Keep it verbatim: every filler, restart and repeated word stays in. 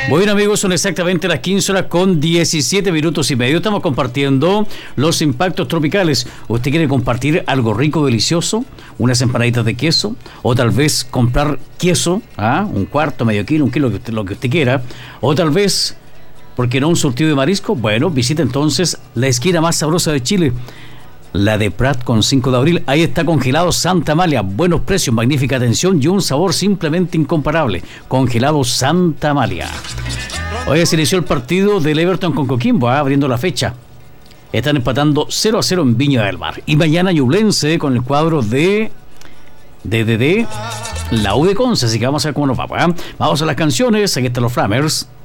Bueno, amigos, son exactamente las quince horas con diecisiete minutos y medio. Estamos compartiendo los impactos tropicales. ¿Usted quiere compartir algo rico, delicioso? Unas empanaditas de queso, o tal vez comprar queso, ¿ah? un cuarto, medio kilo, un kilo, lo que usted quiera, o tal vez, ¿por qué no un surtido de marisco? Bueno, visita entonces la esquina más sabrosa de Chile, la de Prat con cinco de abril. Ahí está Congelado Santa Amalia. Buenos precios, magnífica atención y un sabor simplemente incomparable. Congelado Santa Amalia. Hoy se inició el partido del Everton con Coquimbo, ¿eh? abriendo la fecha. Están empatando cero a cero en Viña del Mar. Y mañana Ñublense con el cuadro de... de, de, de la U de Conce. Así que vamos a ver cómo nos va. ¿eh? Vamos a las canciones. Aquí están los Flamers.